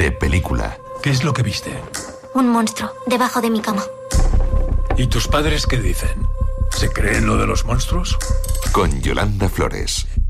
de película. ¿Qué es lo que viste? Un monstruo debajo de mi cama. ¿Y tus padres qué dicen? ¿Se creen lo de los monstruos? Con Yolanda Flores.